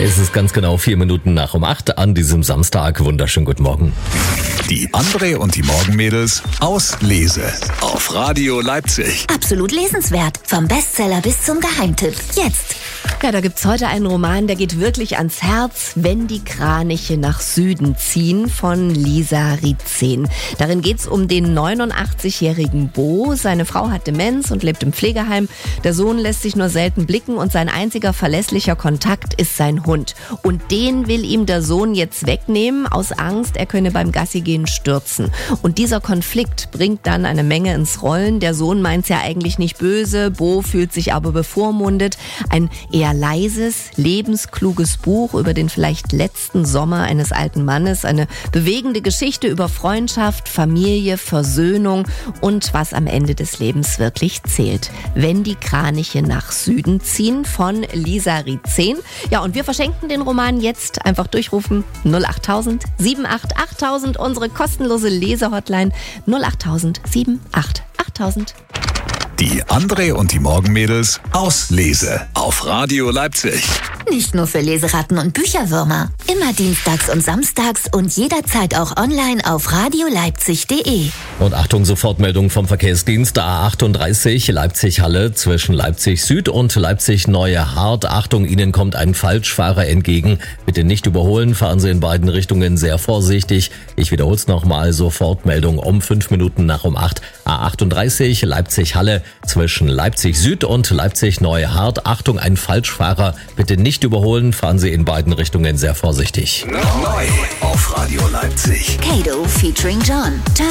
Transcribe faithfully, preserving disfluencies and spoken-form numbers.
Es ist ganz genau vier Minuten nach um acht an diesem Samstag. Wunderschönen guten Morgen. Die André und die Morgenmädels aus Lese auf Radio Leipzig. Absolut lesenswert. Vom Bestseller bis zum Geheimtipp. Jetzt. Ja, da gibt's heute einen Roman, der geht wirklich ans Herz, Wenn die Kraniche nach Süden ziehen, von Lisa Rizen. Darin geht's um den neunundachtzigjährigen Bo. Seine Frau hat Demenz und lebt im Pflegeheim. Der Sohn lässt sich nur selten blicken und sein einziger verlässlicher Kontakt ist sein Hund. Und den will ihm der Sohn jetzt wegnehmen, aus Angst, er könne beim Gassigehen stürzen. Und dieser Konflikt bringt dann eine Menge ins Rollen. Der Sohn meint's ja eigentlich nicht böse, Bo fühlt sich aber bevormundet. Ein eher leises, lebenskluges Buch über den vielleicht letzten Sommer eines alten Mannes. Eine bewegende Geschichte über Freundschaft, Familie, Versöhnung und was am Ende des Lebens wirklich zählt. Wenn die Kraniche nach Süden ziehen, von Lisa Rizen. Ja, und wir verschenken den Roman jetzt. Einfach durchrufen null achttausend sieben acht achttausend, unsere kostenlose Lesehotline null achttausend sieben acht achttausend. Die André und die Morgenmädels aus Lese auf Radio Leipzig. Nicht nur für Leseratten und Bücherwürmer. Immer dienstags und samstags und jederzeit auch online auf radioleipzig punkt de. Und Achtung, Sofortmeldung vom Verkehrsdienst A achtunddreißig Leipzig-Halle zwischen Leipzig Süd und Leipzig-Neue Hart. Achtung, Ihnen kommt ein Falschfahrer entgegen. Bitte nicht überholen, fahren Sie in beiden Richtungen sehr vorsichtig. Ich wiederhole es nochmal, Sofortmeldung um fünf Minuten nach um acht. A achtunddreißig Leipzig-Halle zwischen Leipzig Süd und Leipzig-Neue Hart. Achtung, ein Falschfahrer. Bitte nicht überholen, fahren Sie in beiden Richtungen sehr vorsichtig. Neu auf Radio Leipzig. Kato featuring John.